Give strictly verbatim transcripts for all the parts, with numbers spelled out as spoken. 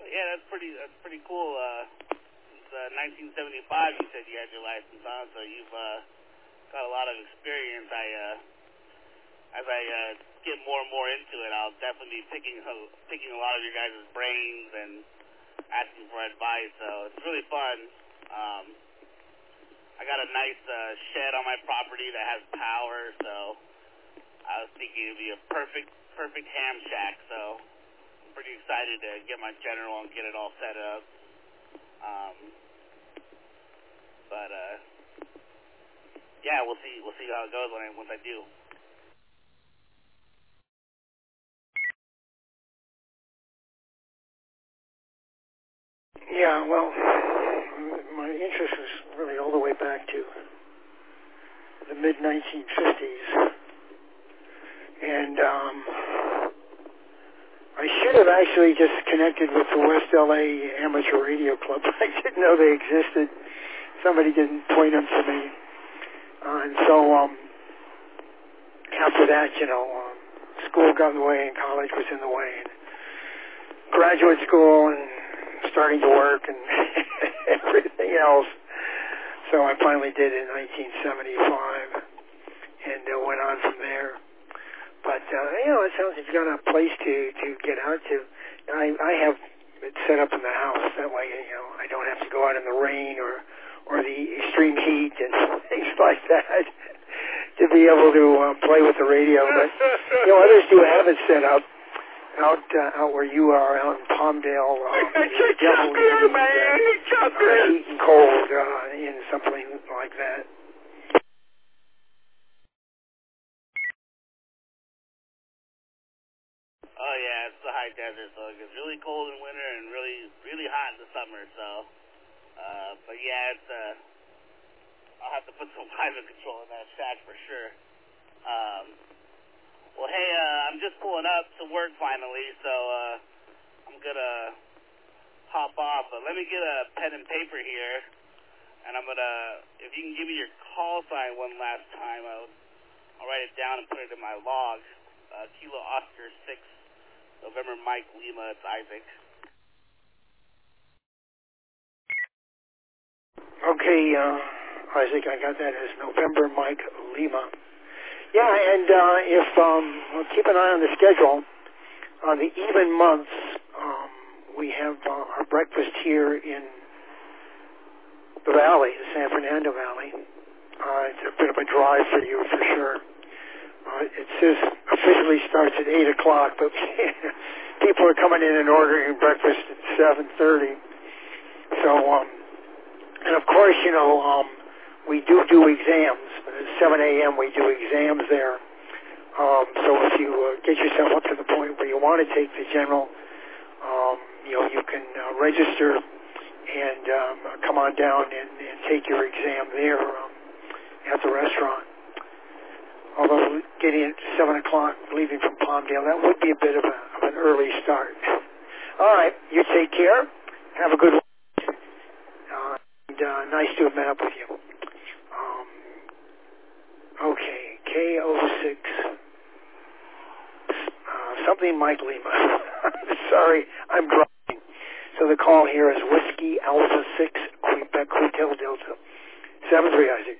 Yeah, that's pretty. That's pretty cool. Uh, since uh, nineteen seventy-five, you said you had your license on, so you've uh, got a lot of experience. I, uh, as I uh, get more and more into it, I'll definitely be picking picking a lot of your guys' brains and asking for advice. So it's really fun. Um, I got a nice uh, shed on my property that has power, so I was thinking it'd be a perfect perfect ham shack. So I'm pretty excited to get my general and get it all set up. Um, but uh, yeah, we'll see. We'll see how it goes when I once I do. Yeah, well, my interest was really all the way back to the mid nineteen fifties, and um, I should have actually just connected with the West L A Amateur Radio Club. I didn't know they existed. Somebody didn't point them to me, uh, and so um, after that, you know, um, school got in the way, and college was in the way, and graduate school, and starting to work, and everything else. So I finally did it in nineteen seventy-five, and uh, went on from there. But, uh, you know, it sounds like you've got a place to, to get out to. I, I have it set up in the house. That way, you know, I don't have to go out in the rain or, or the extreme heat and things like that to be able to uh, play with the radio. But, you know, others do have it set up out uh, out where you are, out in Palmdale. Uh, it's a chocolate, man. It's chocolate. Uh, heat and cold uh, in something like that. Oh yeah, it's the high desert, so it gets really cold in winter and really, really hot in the summer. So, uh, but yeah, it's. Uh, I'll have to put some climate control in that shack for sure. Um, well, hey, uh, I'm just pulling up to work finally, so uh, I'm gonna hop off. But let me get a pen and paper here, and I'm gonna. If you can give me your call sign one last time, I'll, I'll write it down and put it in my log. Uh, Kilo Oscar six. November Mike Lima, it's Isaac. Okay, uh, Isaac, I got that as November Mike Lima. Yeah, and uh, if, um, we'll keep an eye on the schedule. On the even months, um, we have uh, our breakfast here in the valley, the San Fernando Valley. Uh, it's a bit of a drive for you, for sure. Uh, it says officially starts at eight o'clock, but people are coming in and ordering breakfast at seven thirty. So, um, and of course, you know, um, we do do exams. At seven a.m. we do exams there. Um, so if you uh, get yourself up to the point where you want to take the general, um, you know, you can uh, register and um, come on down and, and take your exam there um, at the restaurant. Although getting at seven o'clock, leaving from Palmdale, that would be a bit of, a, of an early start. All right, you take care. Have a good one. Uh, and uh, nice to have met up with you. Um, okay, K O six. Uh, something Mike Lima. Sorry, I'm driving. So the call here is Whiskey Alpha six, Quebec Hotel Delta. seven three, Isaac.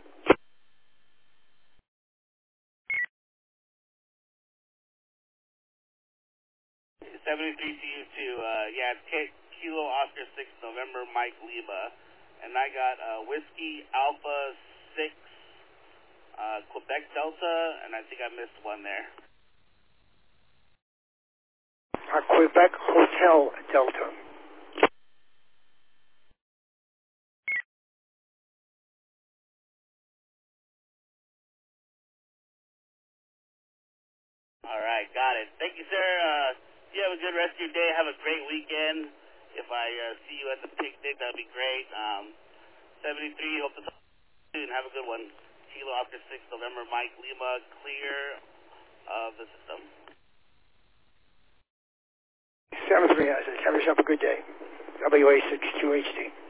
seventy-three to you too. Uh, yeah, it's Kilo Oscar six, November Mike Lima. And I got uh, Whiskey Alpha six, uh, Quebec Delta, and I think I missed one there. Our Quebec Hotel Delta. All right, got it. Thank you, sir. Uh, you have a good rest of your day. Have a great weekend. If I uh, see you at the picnic, that'd be great. Um, seventy-three, hope to talk to you soon. Have a good one. Kilo Oscar six, November Mike Lima, clear of the system. seven three, Isaac. Have yourself a good day. W A six two H D.